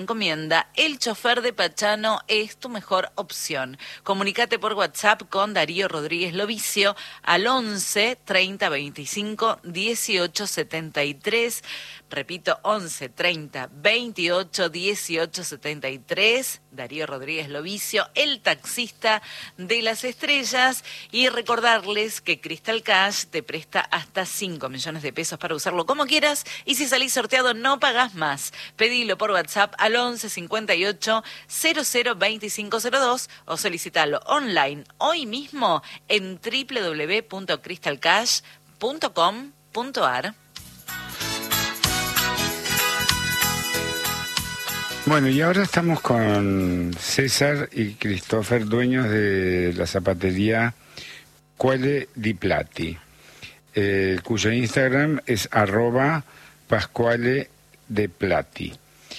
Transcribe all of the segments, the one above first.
Encomienda, el chofer de Pachano es tu mejor opción. Comunicate por WhatsApp con Darío Rodríguez Lovicio al 11 30 25 18 73. Repito, 11 30 28 18 73. Darío Rodríguez Lovicio, el taxista de las estrellas. Y recordarles que Crystal Cash te presta hasta 5 millones de pesos para usarlo como quieras. Y si salís sorteado, no pagás más. Pedilo por WhatsApp al 11 58 00 2502 o solicitalo online hoy mismo en www.crystalcash.com.ar. Bueno, y ahora estamos con César y Christopher, dueños de la zapatería Pasquale Di Plati, cuyo Instagram es @Pasquale de Plati.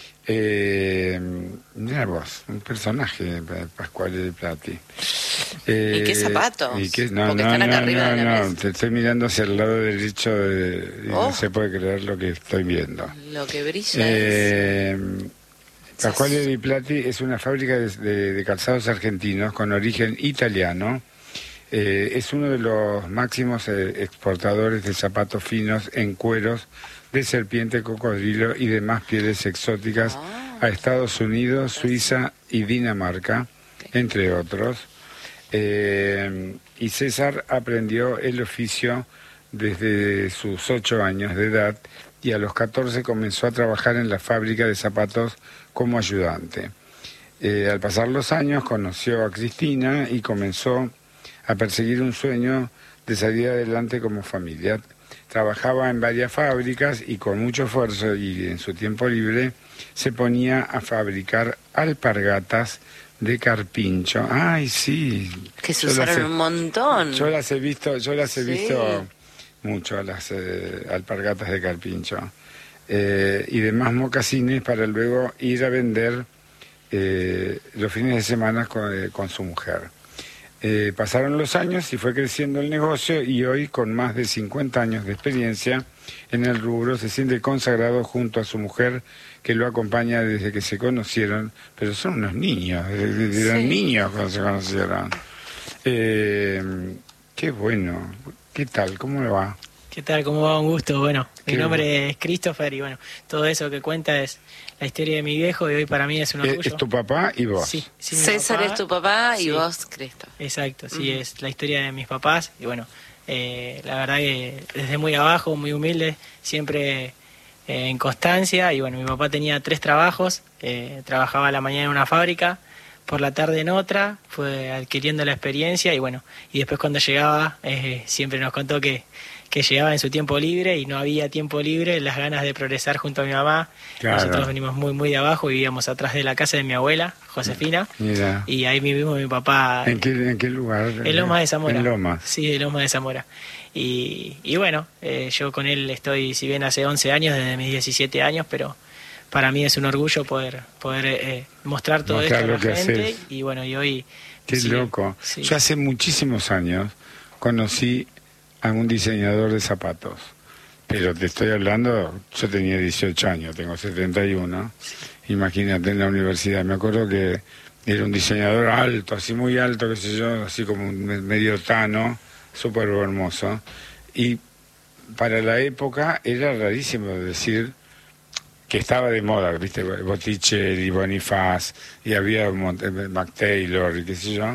Mira vos, un personaje, Pasquale de Plati. ¿Y qué zapatos? No, porque están acá arriba de la mesa. Te estoy mirando hacia el lado derecho y no se puede creer lo que estoy viendo. Lo que brilla Pasquale Di Plati es una fábrica de calzados argentinos con origen italiano. Es uno de los máximos exportadores de zapatos finos en cueros de serpiente, cocodrilo y demás pieles exóticas a Estados Unidos, Suiza y Dinamarca, entre otros. Y César aprendió el oficio desde sus 8 años de edad y a los 14 comenzó a trabajar en la fábrica de zapatos como ayudante. Al pasar los años conoció a Cristina y comenzó a perseguir un sueño de salir adelante como familia. Trabajaba en varias fábricas y con mucho esfuerzo y en su tiempo libre se ponía a fabricar alpargatas de carpincho. ¡Ay, sí! Que se usaron un montón. Yo las he visto mucho, a las alpargatas de carpincho. Y demás mocasines para luego ir a vender los fines de semana con su mujer. Pasaron los años y fue creciendo el negocio y hoy, con más de 50 años de experiencia en el rubro, se siente consagrado junto a su mujer, que lo acompaña desde que se conocieron, pero son unos niños, eran niños cuando se conocieron. Qué bueno. ¿Qué tal? ¿Cómo le va? ¿Qué tal? ¿Cómo va? Un gusto. Bueno, mi nombre es Christopher y bueno, todo eso que cuenta es la historia de mi viejo y hoy para mí es un orgullo. ¿Es tu papá y vos? Sí. César papá, es tu papá y vos, Cristo. Exacto, sí, es la historia de mis papás y bueno, la verdad que desde muy abajo, muy humilde, siempre en constancia y bueno, mi papá tenía 3 trabajos, trabajaba a la mañana en una fábrica, por la tarde en otra, fue adquiriendo la experiencia y bueno, y después cuando llegaba siempre nos contó que llegaba en su tiempo libre y no había tiempo libre, las ganas de progresar junto a mi mamá. Claro. Nosotros venimos muy de abajo, vivíamos atrás de la casa de mi abuela, Josefina. Mira. Y ahí vivimos mi papá. ¿En qué lugar? En Lomas de Zamora. En Lomas. Sí, en Lomas de Zamora. Y bueno, yo con él estoy, si bien hace 11 años, desde mis 17 años, pero para mí es un orgullo poder mostrar todo esto a la gente. Haces. Y bueno, y hoy... Qué loco. Sí. Yo hace muchísimos años conocí a un diseñador de zapatos, pero te estoy hablando, yo tenía 18 años, tengo 71, imagínate, en la universidad, me acuerdo que era un diseñador alto, así muy alto, qué sé yo, así como un medio tano, súper hermoso, y para la época era rarísimo decir que estaba de moda, viste, Botticelli, Bonifaz, y había Mac Taylor, y qué sé yo,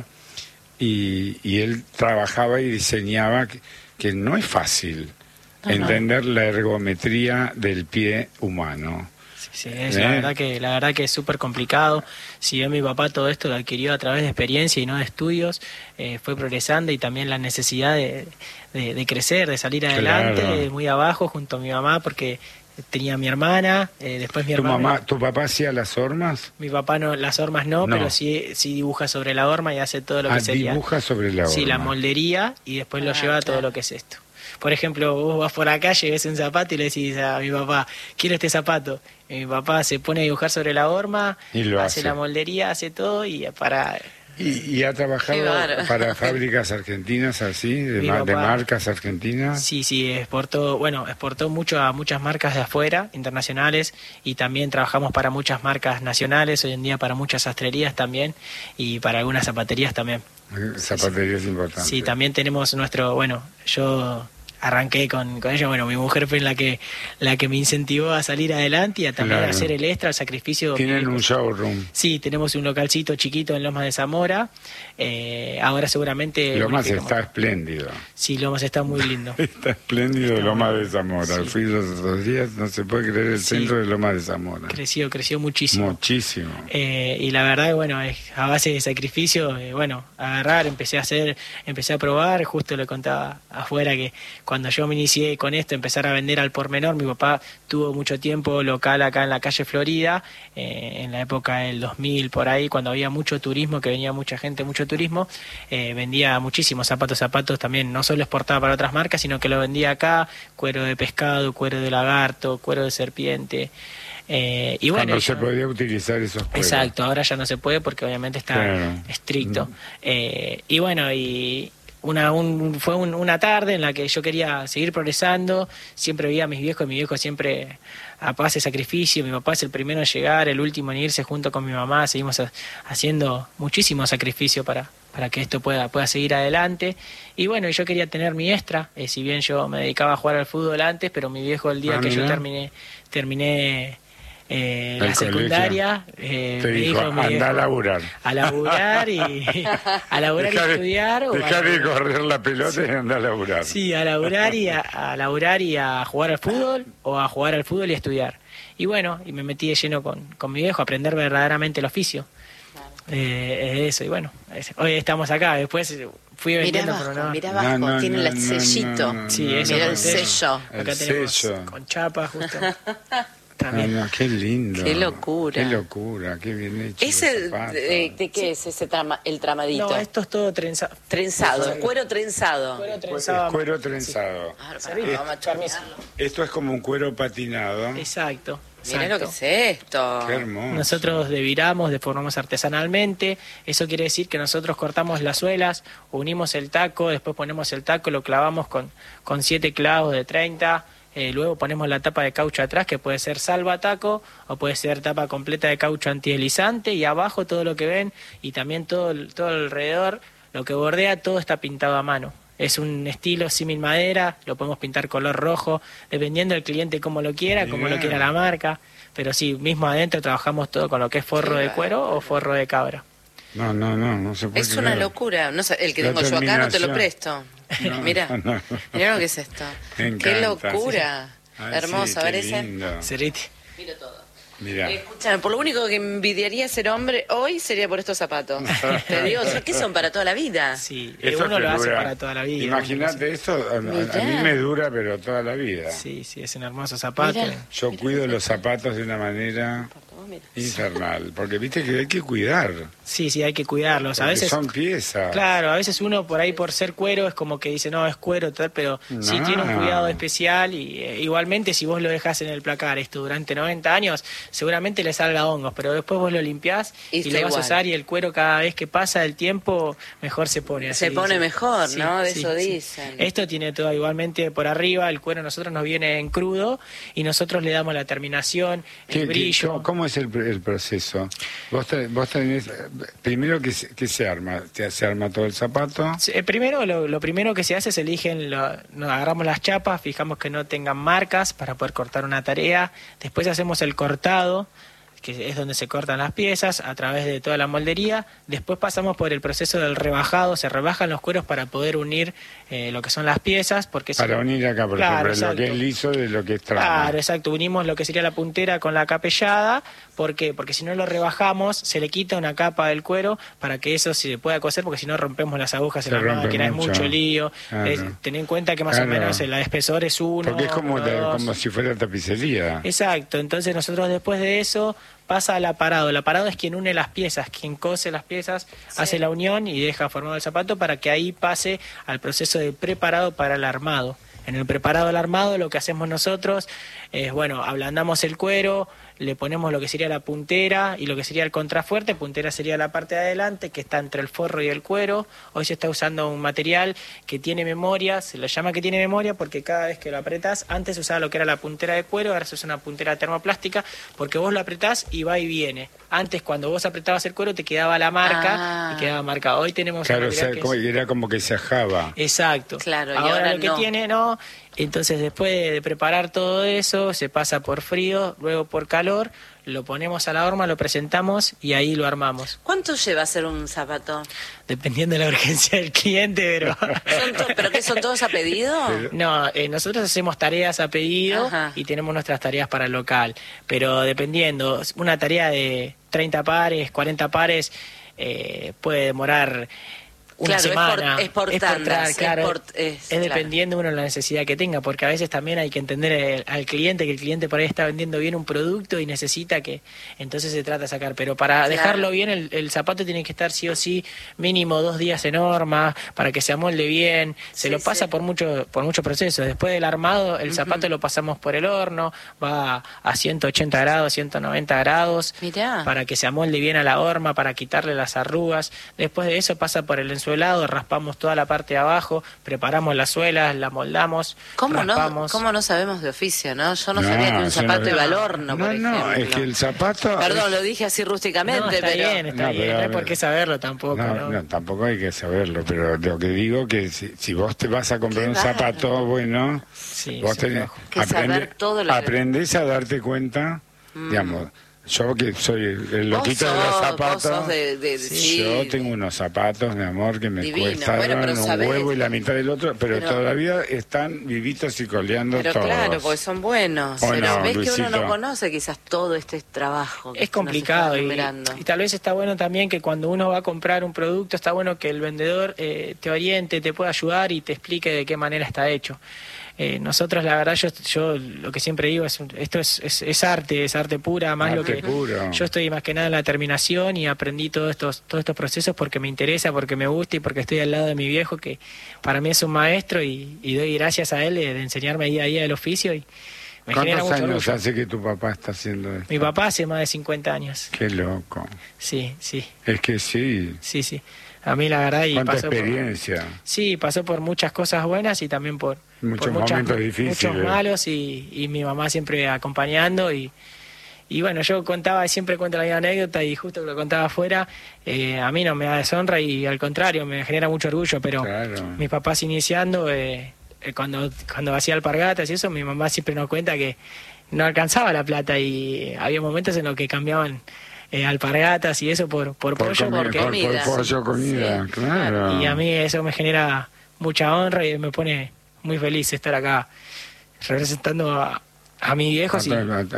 y él trabajaba y diseñaba, que no es fácil entender la ergometría del pie humano. Sí, la verdad que es súper complicado. Si bien mi papá todo esto lo adquirió a través de experiencia y no de estudios, fue progresando y también la necesidad de crecer, de salir adelante, muy abajo junto a mi mamá, porque tenía a mi hermana, después mi hermana. ¿Tu papá hacía las hormas? Mi papá no, las hormas no, pero sí dibuja sobre la horma y hace todo lo que sería. Dibuja sobre la horma. Sí, la moldería y después lo lleva a todo lo que es esto. Por ejemplo, vos vas por la calle, ves un zapato y le decís a mi papá, quiero este zapato. Y mi papá se pone a dibujar sobre la horma, hace la moldería, hace todo y para ¿Y ha trabajado para fábricas argentinas así, de marcas argentinas? Sí, exportó mucho a muchas marcas de afuera, internacionales, y también trabajamos para muchas marcas nacionales, hoy en día para muchas sastrerías también, y para algunas zapaterías también. Zapaterías importantes. Sí, también tenemos yo arranqué con ella, mi mujer fue la que me incentivó a salir adelante y a también hacer el extra, el sacrificio. ¿Tienen un showroom? Sí, tenemos un localcito chiquito en Lomas de Zamora, ahora seguramente... Lomas está espléndido. Sí, Lomas está muy lindo. Está espléndido Lomas de Zamora. Sí. Fui los otros días, no se puede creer el centro de Lomas de Zamora. Creció muchísimo. Muchísimo. Y la verdad, a base de sacrificio, agarrar, empecé a probar, justo le contaba afuera que cuando yo me inicié con esto, empezar a vender al por menor, mi papá tuvo mucho tiempo local acá en la calle Florida, en la época del 2000 por ahí, cuando había mucho turismo, que venía mucha gente, mucho turismo, vendía muchísimos zapatos también, no solo exportaba para otras marcas, sino que lo vendía acá, cuero de pescado, cuero de lagarto, cuero de serpiente. Cuando se podía utilizar esos cueros. Exacto, ahora ya no se puede porque obviamente está estricto. Fue una tarde en la que yo quería seguir progresando, siempre veía a mis viejos, y mi viejo siempre a paz de sacrificio, mi papá es el primero en llegar, el último en irse junto con mi mamá, seguimos haciendo muchísimo sacrificio para que esto pueda seguir adelante, y yo quería tener mi extra, si bien yo me dedicaba a jugar al fútbol antes, pero mi viejo el día que yo terminé la secundaria te dijo, anda a laburar y estudiar, dejar de correr la pelota y anda a laburar. Sí, a laburar y a jugar al fútbol, o a jugar al fútbol y a estudiar. Y me metí de lleno con mi viejo a aprender verdaderamente el oficio. Eso, hoy estamos acá. Después fui vendiendo. Mirá abajo, tiene el sellito. Sí, eso. Mira el sello. Acá tenemos con chapa justo. Qué lindo. Qué locura. Qué locura, qué bien hecho. ¿De qué es ese el tramadito? No, esto es todo trenzado. Trenzado, cuero trenzado. Cuero trenzado. Esto es como un cuero patinado. Exacto. Mirá lo que es esto. Qué hermoso. Nosotros deformamos artesanalmente. Eso quiere decir que nosotros cortamos las suelas, unimos el taco, después ponemos el taco, lo clavamos con 7 clavos de 30. Luego ponemos la tapa de caucho atrás, que puede ser salvataco o puede ser tapa completa de caucho antideslizante, y abajo todo lo que ven, y también todo alrededor, lo que bordea, todo está pintado a mano. Es un estilo símil madera, lo podemos pintar color rojo, dependiendo del cliente cómo lo quiera, como lo quiera la marca, pero sí, mismo adentro trabajamos todo con lo que es forro de cuero o forro de cabra. No se puede creer. Una locura. No sé, el que tengo yo acá no te lo presto. Mira lo que es esto. Qué locura. Hermosa, ¿ver ese? Ceriti. Miro todo. Mirá. Escúchame, por lo único que envidiaría ser hombre hoy sería por estos zapatos. Te digo, ¿qué son para toda la vida? Sí, uno lo hace para toda la vida. Imagínate esto, a mí me dura, pero toda la vida. Sí, es un hermoso zapato. Yo cuido los zapatos de una manera infernal, porque viste que hay que cuidar. Sí, hay que cuidarlos. A veces son piezas. Claro, a veces uno por ahí por ser cuero es como que dice, no, es cuero, tal, pero sí tiene un cuidado especial, y igualmente si vos lo dejás en el placar esto durante 90 años, seguramente le salga hongos, pero después vos lo limpiás y lo vas a usar, y el cuero cada vez que pasa el tiempo mejor se pone. Se pone mejor, ¿no? De eso dicen. Esto tiene todo igualmente por arriba, el cuero nosotros nos viene en crudo y nosotros le damos la terminación, el brillo. ¿Cómo es el proceso? Vos tenés, primero que se arma, se arma todo el zapato. Primero, lo primero que se hace es nos agarramos las chapas, fijamos que no tengan marcas para poder cortar una tarea, después hacemos el cortado, que es donde se cortan las piezas a través de toda la moldería. Después pasamos por el proceso del rebajado, se rebajan los cueros para poder unir lo que son las piezas. Para unir acá, por ejemplo, lo que es liso de lo que es trama. Claro, exacto, unimos lo que sería la puntera con la capellada. ¿Por qué? Porque si no lo rebajamos, se le quita una capa del cuero para que eso se pueda coser, porque si no rompemos las agujas en la máquina, es mucho lío. Ten en cuenta que más o menos el espesor es 1. Porque es como si fuera tapicería. Exacto, entonces nosotros después de eso pasa al aparado. El aparado es quien une las piezas, quien cose las piezas, hace la unión y deja formado el zapato para que ahí pase al proceso de preparado para el armado. En el preparado del armado lo que hacemos nosotros es, ablandamos el cuero, le ponemos lo que sería la puntera y lo que sería el contrafuerte. Puntera sería la parte de adelante, que está entre el forro y el cuero. Hoy se está usando un material que tiene memoria, se lo llama que tiene memoria porque cada vez que lo apretás, antes se usaba lo que era la puntera de cuero, ahora se usa una puntera termoplástica, porque vos lo apretás y va y viene. Antes, cuando vos apretabas el cuero, te quedaba la marca y quedaba marcada. Hoy tenemos... Claro, o sea, era como que se ajaba. Exacto. Claro, y ahora lo que no. tiene, no. Entonces, después de preparar todo eso, se pasa por frío, luego por calor, lo ponemos a la horma, lo presentamos y ahí lo armamos. ¿Cuánto lleva hacer un zapato? Dependiendo de la urgencia del cliente, pero... ¿Pero qué, son todos a pedido? No, nosotros hacemos tareas a pedido y tenemos nuestras tareas para el local, pero dependiendo, una tarea de 30 pares, 40 pares, puede demorar... una semana. Es por tandas, claro, es dependiendo uno de la necesidad que tenga, porque a veces también hay que entender al cliente, que el cliente por ahí está vendiendo bien un producto y necesita que, entonces se trata de sacar, pero para dejarlo bien el zapato tiene que estar sí o sí mínimo 2 días en horma, para que se amolde bien, se lo pasa por muchos procesos. Después del armado, el zapato lo pasamos por el horno, va a 180 grados, 190 grados, para que se amolde bien a la horma, para quitarle las arrugas. Después de eso pasa por el ensuelado, raspamos toda la parte de abajo, preparamos las suelas, la moldamos, raspamos. ¿Cómo no sabemos de oficio, no? Yo no sabía que un zapato iba al horno, por ejemplo. No, es que el zapato... Perdón, lo dije así rústicamente, está bien, no hay por qué saberlo tampoco. No, tampoco hay que saberlo, pero lo que digo que si vos te vas a comprar un zapato bueno, vos tenés que saber todo lo aprendés a darte cuenta, digamos... Yo que soy el loquito de los zapatos, yo tengo unos zapatos, mi amor, que me cuestaron un huevo y la mitad del otro, pero todavía están vivitos y coleando todos. Pero claro, porque son buenos. Pero ves que uno no conoce quizás todo este trabajo. Es complicado y tal vez está bueno también que cuando uno va a comprar un producto, está bueno que el vendedor te oriente, te pueda ayudar y te explique de qué manera está hecho. Nosotros, la verdad, yo lo que siempre digo esto es arte pura, más arte lo que puro. Yo estoy más que nada en la terminación y aprendí todos estos procesos porque me interesa, porque me gusta y porque estoy al lado de mi viejo, que para mí es un maestro y doy gracias a él de enseñarme día a día el oficio. Y me genera mucho orgullo. ¿Cuántos años hace que tu papá está haciendo esto? Mi papá hace más de 50 años. Qué loco. Sí. Es que sí. Sí. A mí la verdad... ¿Cuánta experiencia? Pasó por muchas cosas buenas y también por muchos momentos difíciles. Muchos malos y mi mamá siempre acompañando y bueno, yo siempre cuento la misma anécdota y justo que lo contaba afuera, a mí no me da deshonra y al contrario, me genera mucho orgullo, pero mis papás iniciando, cuando hacía alpargatas y eso, mi mamá siempre nos cuenta que no alcanzaba la plata y había momentos en los que cambiaban... alpargatas y eso por pollo, comida. Por pollo, comida, claro. Y a mí eso me genera mucha honra y me pone muy feliz estar acá representando a mis viejos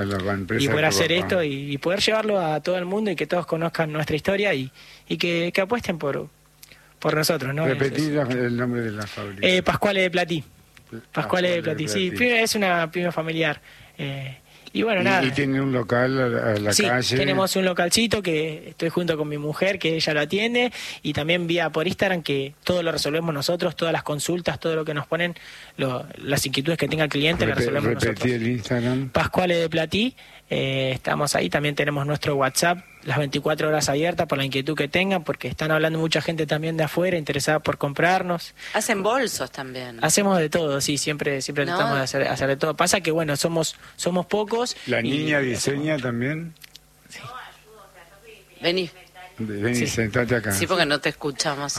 y poder hacer esto y poder llevarlo a todo el mundo y que todos conozcan nuestra historia y que apuesten por nosotros, ¿no? Repetir el nombre de la fábrica. Pascuale de Platí. Pascuale de Platí, sí, es una pyme familiar. Y bueno, nada. ¿Y tiene un local a la calle? Sí, tenemos un localcito que estoy junto con mi mujer, que ella lo atiende, y también vía por Instagram, que todo lo resolvemos nosotros, todas las consultas, todo lo que nos ponen, las inquietudes que tenga el cliente, las resolvemos nosotros. ¿Repetí el Instagram? Pascuale de Platí, estamos ahí, también tenemos nuestro WhatsApp, las 24 horas abiertas por la inquietud que tengan, porque están hablando mucha gente también de afuera, interesada por comprarnos. Hacen bolsos también. Hacemos de todo, sí, siempre tratamos de hacer de todo. Pasa que, bueno, somos pocos. ¿La niña diseña también? Sí. Vení, sentate acá. Sí, porque no te escuchamos.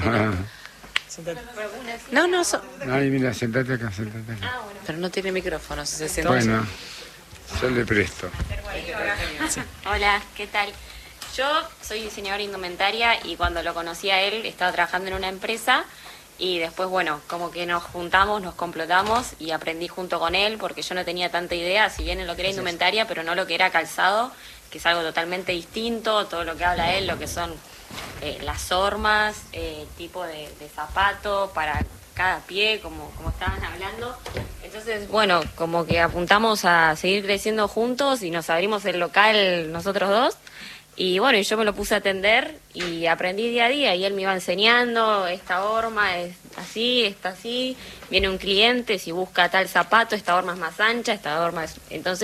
Ay, mira, sentate acá. Pero no tiene micrófono, se siente. Bueno, yo le presto. Hola, ¿qué tal? Yo soy diseñadora indumentaria y cuando lo conocí a él estaba trabajando en una empresa y después, bueno, como que nos juntamos, nos complotamos y aprendí junto con él porque yo no tenía tanta idea, si bien en lo que era indumentaria, pero no lo que era calzado, que es algo totalmente distinto, todo lo que habla él, lo que son las hormas, tipo de zapato para cada pie, como estaban hablando. Entonces, bueno, como que apuntamos a seguir creciendo juntos y nos abrimos el local nosotros dos. Y bueno, y yo me lo puse a atender y aprendí día a día y él me iba enseñando, esta horma es así, está así, viene un cliente, si busca tal zapato, esta horma es más ancha, esta horma es... Entonces,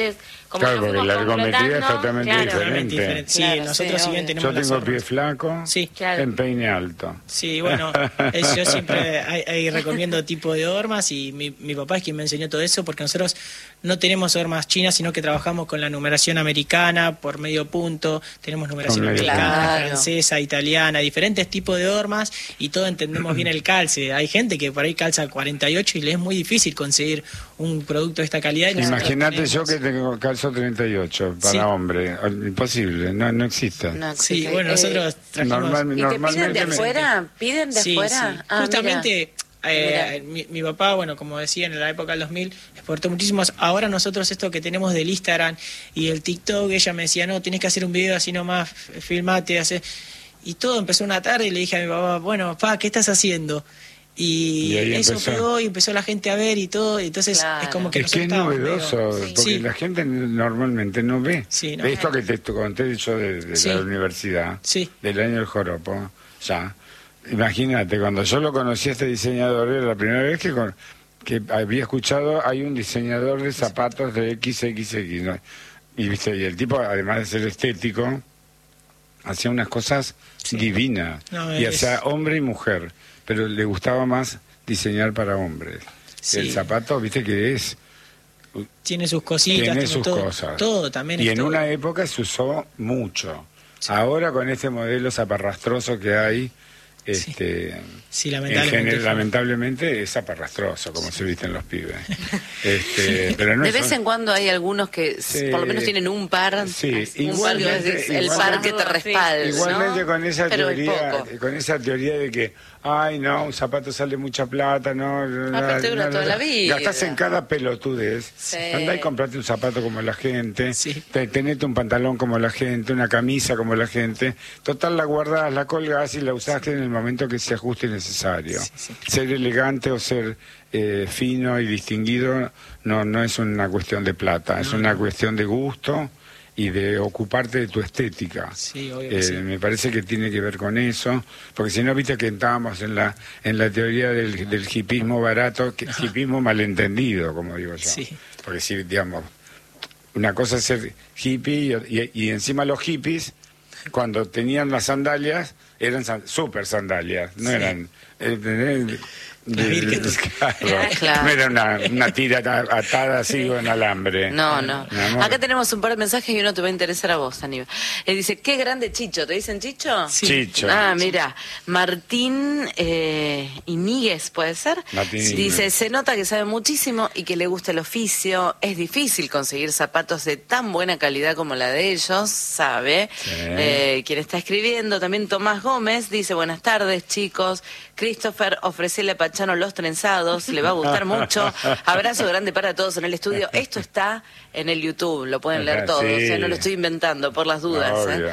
como claro, nos porque fuimos la ergometría es completando, totalmente diferente. Sí, Claro, nosotros si bien tenemos Yo tengo las pie hormas. flaco, Sí, claro. empeine alto. Sí, bueno, yo siempre ahí recomiendo tipo de hormas y mi papá es quien me enseñó todo eso porque nosotros no tenemos hormas chinas, sino que trabajamos con la numeración americana por medio punto, tenemos numeración Con medio americana, punto. francesa, italiana, diferentes tipos de hormas y todos entendemos bien el calce. Hay gente que por ahí calza 48 y le es muy difícil conseguir un producto de esta calidad. Imagínate yo que tengo calzo 38 para Sí. hombre, imposible, no existe. No, Sí, bueno, nosotros trajimos... Normal- ¿Y te piden de normalmente afuera? ¿Piden de Sí, afuera? sí. Ah, Justamente mira. mi papá, bueno, como decía, en la época del 2000 exportó muchísimos. Ahora nosotros esto que tenemos del Instagram y el TikTok, ella me decía, no, tenés que hacer un video así nomás, filmate, hace... Y todo empezó una tarde y le dije a mi papá, bueno, papá, ¿qué estás haciendo? Y ahí eso empezó. pegó y empezó la gente a ver y todo, y entonces Claro. es como que Es que es nosotros novedoso, estábamos medio- porque Sí. la gente normalmente no ve. Sí, no. Esto que te conté yo de Sí. la universidad, Sí. del año del joropo, ya. Imagínate, cuando yo lo conocí a este diseñador, era la primera vez que había escuchado, hay un diseñador de zapatos de XXX, ¿no? Y, ¿viste? Y el tipo, además de ser estético, hacía unas cosas divinas. No, y es- hacía hombre y mujer, pero le gustaba más diseñar para hombres. Sí. El zapato, viste que es... Tiene sus cositas, Tiene sus todo, cosas. todo también. Y es en todo. una época se usó mucho. Ahora con este modelo zaparrastroso que hay, Sí, lamentablemente es zaparrastroso, como se visten los pibes. Pero no De es- vez en cuando hay algunos que Sí. por lo menos tienen un par, Sí, un par que igualmente- es el igual- par que te respalda. Igualmente ¿no? con esa Pero es teoría, poco. con esa teoría de que, ay no, un zapato sale mucha plata, no, Aparte dura toda la vida. Gastás en cada pelotudez. Sí. Andá y comprate un zapato como la gente, Sí. tenete un pantalón como la gente, una camisa como la gente. Total, la guardás, la colgás y la usás en el momento que se ajuste necesario. Ser elegante o ser fino y distinguido no es una cuestión de plata, es una cuestión de gusto y de ocuparte de tu estética. Sí, obvio que sí. Me parece que tiene que ver con eso, porque si no, viste que estábamos en la teoría del hipismo barato, hipismo malentendido, como digo yo. Sí. Porque si, digamos, una cosa es ser hippie y encima los hippies, cuando tenían las sandalias, eran súper sandalias, no Sí. eran... Las Birkenstock. Claro. No era una tira atada así con alambre. No, no. Mi amor. Acá tenemos un par de mensajes y uno te va a interesar a vos, Aníbal. Dice, qué grande Chicho. ¿Te dicen Chicho? Sí. Chicho. Ah, mira, Martín Iníguez, ¿puede ser? Martín Dice, Iníguez. se nota que sabe muchísimo y que le gusta el oficio. Es difícil conseguir zapatos de tan buena calidad como la de ellos, sabe. Sí. Quien está escribiendo, también Tomás Gómez, dice, buenas tardes, chicos. Christopher, ofrecele a Pachano los trenzados, le va a gustar mucho. Abrazo grande para todos en el estudio. Esto está en el YouTube, lo pueden leer todos, Sí. no lo estoy inventando por las dudas. Obvio.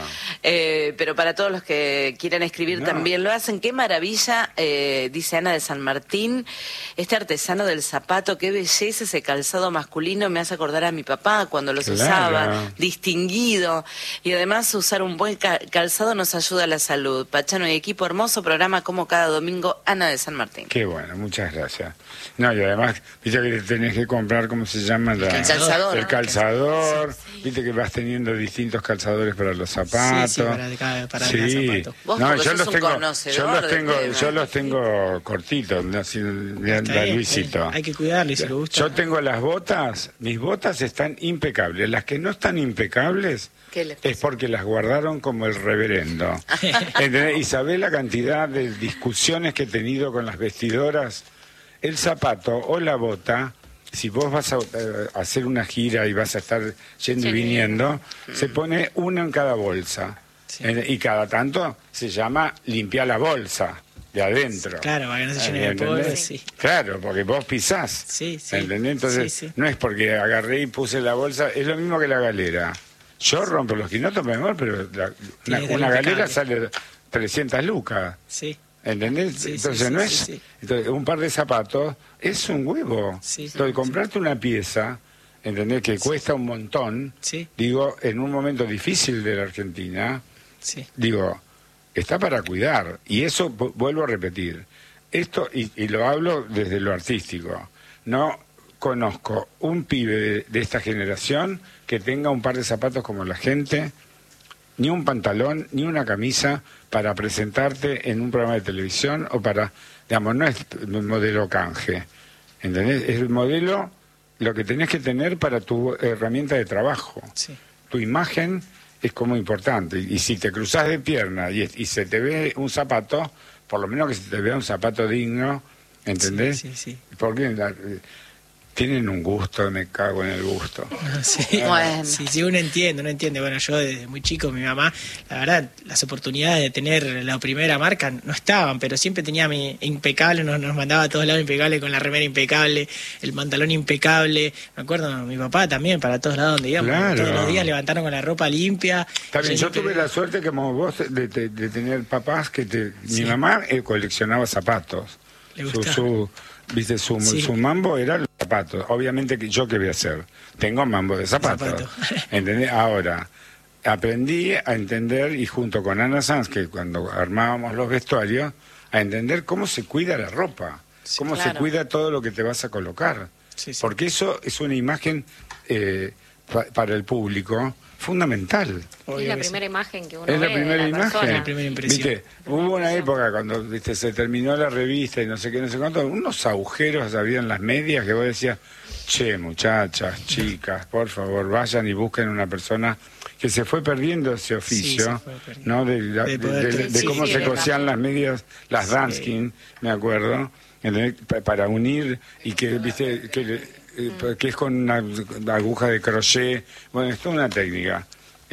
Pero para todos los que quieran escribir No. también lo hacen. Qué maravilla, dice Ana de San Martín, este artesano del zapato, qué belleza ese calzado masculino, me hace acordar a mi papá cuando los Claro. usaba, distinguido. Y además usar un buen calzado nos ayuda a la salud. Pachano y equipo, hermoso programa como cada domingo, Ana de San Martín. Qué bueno, muchas gracias. No, y además, viste que tenés que comprar, ¿cómo se llama? calzador. El calzador. Viste que vas teniendo distintos calzadores para los zapatos. Sí, para cada Sí. zapato. Vos No, porque yo sos los un tengo, conocedor del tema. yo los tengo cortitos, ¿no? Así, de Está bien, Luisito. hay que cuidarle si le gusta. Yo tengo las botas, mis botas están impecables. Las que no están impecables ¿Qué les es porque las guardaron como el reverendo. ¿Entendés? Y sabés la cantidad de discusiones que he tenido con las vestidoras. El zapato o la bota, si vos vas a hacer una gira y vas a estar yendo y viniendo, se pone una en cada bolsa. Sí. Y cada tanto se llama limpiar la bolsa de adentro. Claro, para que no se llene de ¿Entendés? polvo, sí. Claro, porque vos pisás. Sí, sí. ¿Entendés? Entonces, Sí, sí. no es porque agarré y puse la bolsa, es lo mismo que la galera. Yo rompo los quinotos, mi amor, pero Tiene que estar una galera impecable. sale 300 lucas. Sí. ¿Entendés? Sí, sí, Entonces sí, no sí, es. sí. Entonces, un par de zapatos es un huevo. Sí, sí, Entonces, comprarte una pieza, ¿entendés? Que cuesta un montón. Sí. Digo, en un momento difícil de la Argentina, Sí. digo, está para cuidar. Y eso vuelvo a repetir. Esto, y lo hablo desde lo artístico. No conozco un pibe de esta generación que que tenga un par de zapatos como la gente, ni un pantalón, ni una camisa para presentarte en un programa de televisión o para, digamos, no es un modelo canje, ¿entendés? Es el modelo, lo que tenés que tener para tu herramienta de trabajo. Sí. Tu imagen es como importante, y si te cruzás de pierna y se te ve un zapato, por lo menos que se te vea un zapato digno, ¿entendés? Sí. Porque tienen un gusto, me cago en el gusto. Sí, Bueno. sí, uno entiende. Bueno, yo desde muy chico, mi mamá, la verdad, las oportunidades de tener la primera marca no estaban, pero siempre tenía mi impecable, nos mandaba a todos lados impecable, con la remera impecable, el pantalón impecable. Me acuerdo, mi papá también, para todos lados donde íbamos, Claro. todos los días levantaron con la ropa limpia. También yo tuve la suerte, como vos, de tener papás mi mamá coleccionaba zapatos. Le gustaba. ¿Viste? Su mambo era los zapatos. Obviamente que yo qué voy a hacer. Tengo mambo de zapatos. ¿Entendés? Ahora, aprendí a entender, y junto con Ana Sanz, que cuando armábamos los vestuarios, a entender cómo se cuida la ropa, cómo se cuida todo lo que te vas a colocar. Porque eso es una imagen para el público fundamental. Es la primera imagen que uno Es la ve primera de la imagen. persona. La primera impresión. ¿Viste? Hubo una época cuando se terminó la revista y no sé qué, no sé cuánto, unos agujeros había en las medias que vos decías, che, muchachas, chicas, por favor, vayan y busquen una persona que se fue perdiendo ese oficio, ¿no? De cómo se cosían las medias, las Danskin, me acuerdo, para unir, y que, viste, que es con una aguja de crochet. Bueno, es toda una técnica.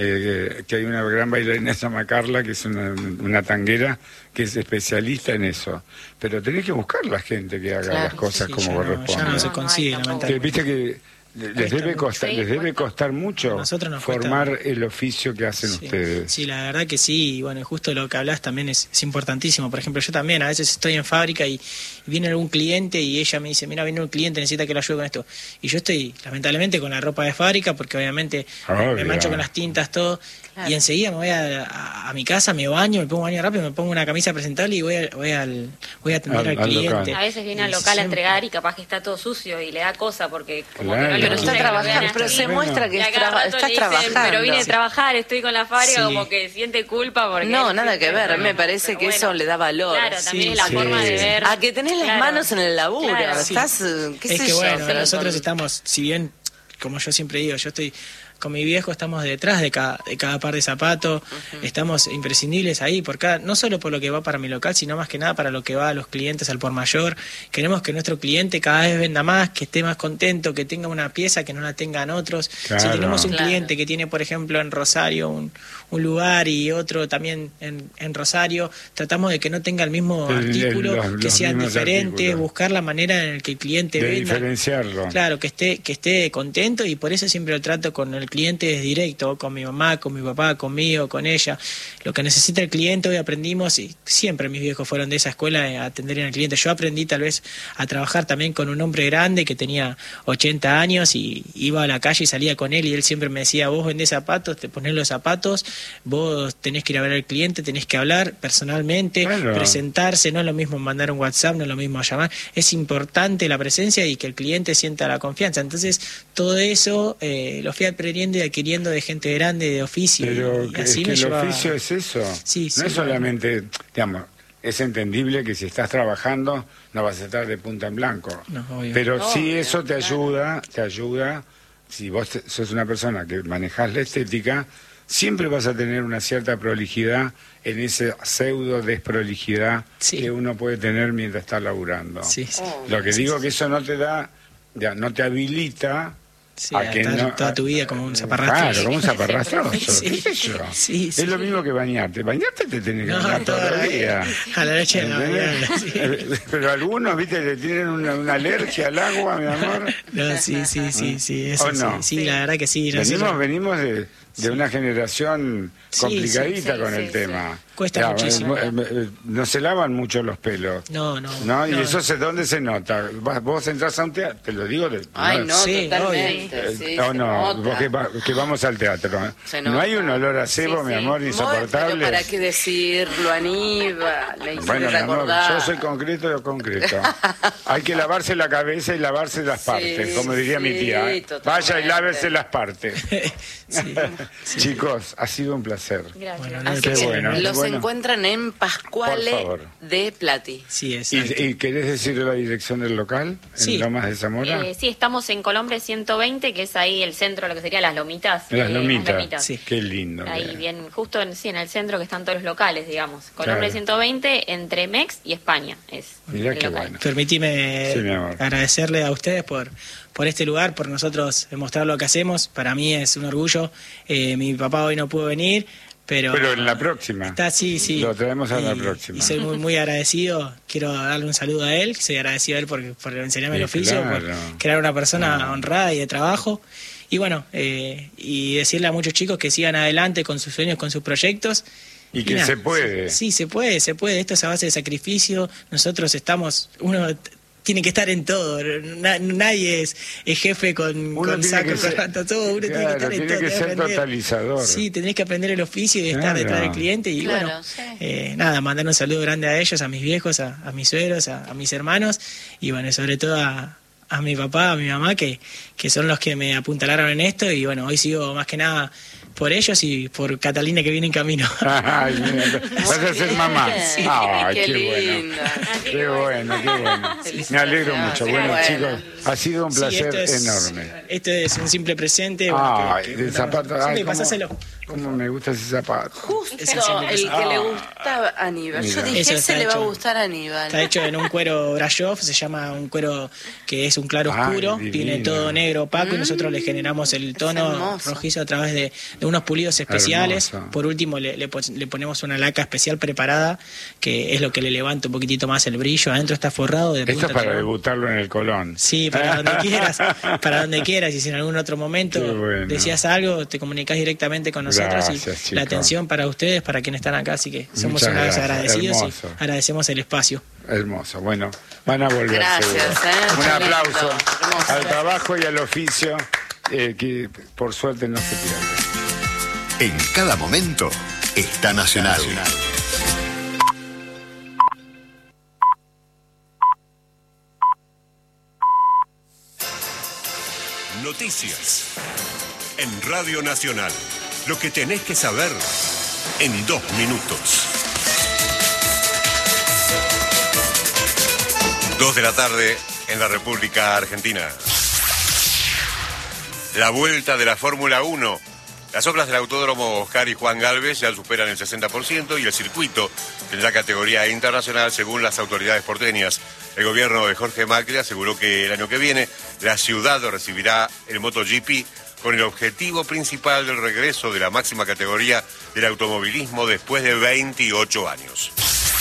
Que hay una gran bailarina, se llama Carla, que es una tanguera, que es especialista en eso. Pero tenés que buscar la gente que haga las cosas como corresponde. Ya no se consigue, lamentablemente. Viste que les debe costar mucho formar el oficio que hacen ustedes. Sí, la verdad que sí. Y bueno, justo lo que hablas también es importantísimo. Por ejemplo, yo también a veces estoy en fábrica y viene algún cliente y ella me dice, mira, viene un cliente, necesita que lo ayude con esto. Y yo estoy, lamentablemente, con la ropa de fábrica, porque obviamente me mancho con las tintas, todo. Claro. Y enseguida me voy a mi casa, me baño, me pongo un baño rápido, me pongo una camisa presentable y voy a atender al cliente. Local. A veces viene al local a entregar y capaz que está todo sucio y le da cosa porque como que no pero está trabajando, pero se muestra que estás trabajando. Pero vine a trabajar, estoy con la fábrica, como que siente culpa porque... No, nada que ver, me parece que eso le da valor. Claro, también es la forma de ver. A que tenés las manos en el laburo, estás, qué sé yo. Es que bueno, nosotros estamos, si bien, como yo siempre digo, yo estoy... Con mi viejo estamos detrás de cada par de zapatos, estamos imprescindibles ahí, no solo por lo que va para mi local, sino más que nada para lo que va a los clientes al por mayor. Queremos que nuestro cliente cada vez venda más, que esté más contento, que tenga una pieza que no la tengan otros. Claro. Si tenemos un cliente que tiene, por ejemplo, en Rosario un lugar y otro también en Rosario, tratamos de que no tenga el mismo artículo, que sean diferentes, buscar la manera en la que el cliente venda. Diferenciarlo. Claro, que esté contento, y por eso siempre lo trato con el cliente es directo, con mi mamá, con mi papá, conmigo, con ella. Lo que necesita el cliente, hoy aprendimos, y siempre mis viejos fueron de esa escuela a atender al cliente. Yo aprendí tal vez a trabajar también con un hombre grande que tenía 80 años y iba a la calle y salía con él, y él siempre me decía, vos vendés zapatos, te ponés los zapatos, vos tenés que ir a ver al cliente, tenés que hablar personalmente, presentarse, no es lo mismo mandar un WhatsApp, no es lo mismo llamar, es importante la presencia y que el cliente sienta la confianza. Entonces todo eso lo fui aprendiendo y adquiriendo de gente grande, de oficio. Pero y así es que el oficio es eso. No es solamente, digamos, es entendible que si estás trabajando no vas a estar de punta en blanco. No, pero sí eso te ayuda, si vos sos una persona que manejás la estética, siempre vas a tener una cierta prolijidad en esa pseudo desprolijidad que uno puede tener mientras está laburando. Lo que digo que eso no te da, no te habilita a que toda tu vida como un zaparrastro. Claro, como un zaparrastroso. ¿Qué sé yo? Es lo mismo que bañarte. Bañarte te tenés que bañar todo el día. A la noche no. Pero algunos, viste, le tienen una alergia al agua, mi amor. No, sí. Eso ¿O no? Sí, la verdad que sí. Venimos de una generación complicadita con el tema. Cuesta muchísimo. No se lavan mucho los pelos. No. ¿Y eso dónde se nota? Vos entras a un teatro, te lo digo de... Ay, no, sí, totalmente. Sí, vos que vamos al teatro. No hay un olor a cebo, mi amor, insoportable. Pero ¿para qué decirlo, Aníbal? Bueno, mi amor, yo soy concreto. Hay que lavarse la cabeza y lavarse las partes, como diría mi tía. Vaya y lávese las partes. Chicos, ha sido un placer. Gracias. Qué bueno. Los encuentran en Pascuale de Plati. Sí, ¿Y querés decir la dirección del local? Sí. ¿En Lomas de Zamora? Sí, estamos en Colombre 120, que es ahí el centro, lo que sería Las Lomitas. Las Lomitas. Sí. Qué lindo. Ahí bien, justo en el centro que están todos los locales, digamos. Colombre 120, entre Mex y España es. Mirá el qué local. bueno. Permitime agradecerle a ustedes por este lugar, por nosotros mostrar lo que hacemos. Para mí es un orgullo. Mi papá hoy no pudo venir, pero en la próxima. Sí. Lo traemos a la próxima. Y soy muy, muy agradecido. Quiero darle un saludo a él. Soy agradecido a él por enseñarme el oficio, por crear una persona honrada y de trabajo. Y bueno, y decirle a muchos chicos que sigan adelante con sus sueños, con sus proyectos. Y que se puede. Sí, se puede. Esto es a base de sacrificio. Nosotros uno tiene que estar en todo. Nadie es jefe con saco, todo. Uno tiene que estar en todo. Tiene que ser totalizador. Sí, tenés que aprender el oficio y estar detrás del cliente. Y mandar un saludo grande a ellos, a mis viejos, a mis suegros, a mis hermanos. Y bueno, sobre todo a mi papá, a mi mamá, que son los que me apuntalaron en esto. Y bueno, hoy sigo más que nada por ellos y por Catalina, que viene en camino. Ay, mira, vas a ser mamá. Sí. Ay, qué linda. Qué bueno. Me alegro mucho. Bueno, chicos, ha sido un placer enorme. Esto es un simple presente. El zapato. Sí, pasáselo. Cómo me gusta ese zapato. Justo el que le gusta a Aníbal. Yo dije, ese le va a gustar a Aníbal. Está hecho en un cuero Brashov, se llama un cuero que es un claro oscuro, viene todo negro opaco y nosotros le generamos el tono rojizo a través de unos pulidos especiales. Hermoso. Por último le ponemos una laca especial preparada, que es lo que le levanta un poquitito más el brillo. Adentro está forrado de punta. Esto es para debutarlo en el Colón. Sí, para donde quieras. Y si en algún otro momento decías algo, te comunicás directamente con nosotros. Gracias, y la atención para ustedes, para quienes están acá, así que somos una vez agradecidos. Hermoso. Y agradecemos el espacio. Hermoso, bueno, van a volver. Gracias, un aplauso al trabajo y al oficio, que por suerte no se pierde. En cada momento está Nacional. Noticias en Radio Nacional. Lo que tenés que saber en 2 minutos. 2 de la tarde en la República Argentina. La vuelta de la Fórmula 1. Las obras del Autódromo Oscar y Juan Galvez ya superan el 60% y el circuito tendrá categoría internacional según las autoridades porteñas. El gobierno de Jorge Macri aseguró que el año que viene la ciudad recibirá el MotoGP con el objetivo principal del regreso de la máxima categoría del automovilismo después de 28 años.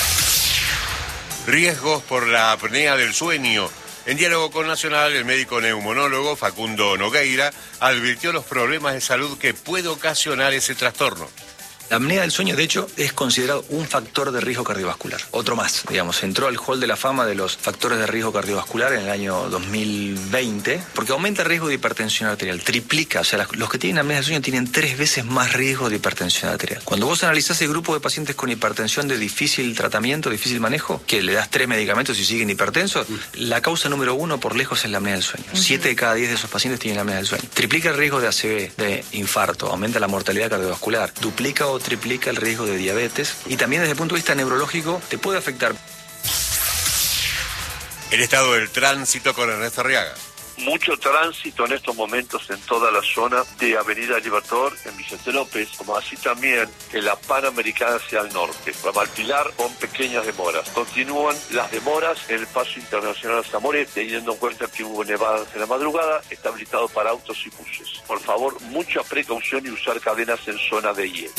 Riesgos por la apnea del sueño. En diálogo con Nacional, el médico neumonólogo Facundo Nogueira advirtió los problemas de salud que puede ocasionar ese trastorno. La apnea del sueño, de hecho, es considerado un factor de riesgo cardiovascular. Otro más, digamos, entró al hall de la fama de los factores de riesgo cardiovascular en el año 2020, porque aumenta el riesgo de hipertensión arterial, triplica, o sea, los que tienen apnea del sueño tienen 3 veces más riesgo de hipertensión arterial. Cuando vos analizás el grupo de pacientes con hipertensión de difícil tratamiento, difícil manejo, que le das 3 medicamentos y siguen hipertensos, la causa número 1 por lejos es la apnea del sueño. 7 de cada 10 de esos pacientes tienen apnea del sueño. Triplica el riesgo de ACV, de infarto, aumenta la mortalidad cardiovascular, duplica o triplica el riesgo de diabetes y también desde el punto de vista neurológico te puede afectar. El estado del tránsito con Ernesto Arriaga. Mucho tránsito en estos momentos en toda la zona de Avenida Libertador, en Vicente López, como así también en la Panamericana hacia el norte. Ramalpilar con pequeñas demoras. Continúan las demoras en el paso internacional Zamorete, teniendo en cuenta que hubo nevadas en la madrugada, está habilitado para autos y buses. Por favor, mucha precaución y usar cadenas en zona de hielo.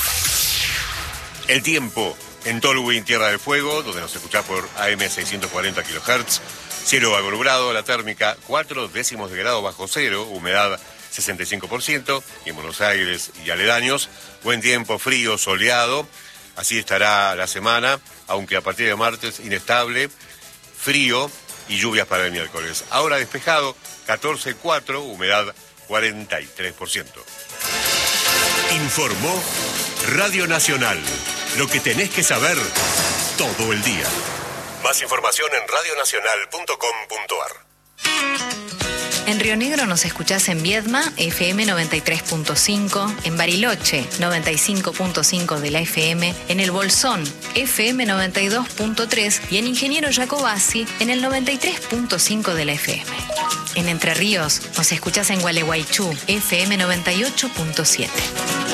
El tiempo en Tolwyn, Tierra del Fuego, donde nos escuchás por AM 640 kHz. Cielo aglomerado, la térmica 4 décimos de grado bajo cero, humedad 65%. Y en Buenos Aires y aledaños, buen tiempo, frío, soleado. Así estará la semana, aunque a partir de martes inestable, frío y lluvias para el miércoles. Ahora despejado, 14,4, humedad 43%. Informó Radio Nacional. Lo que tenés que saber todo el día. Más información en radionacional.com.ar. En Río Negro nos escuchás en Viedma, FM 93.5, en Bariloche, 95.5 de la FM, en El Bolsón, FM 92.3 y en Ingeniero Jacobasi, en el 93.5 de la FM. En Entre Ríos nos escuchás en Gualeguaychú, FM 98.7.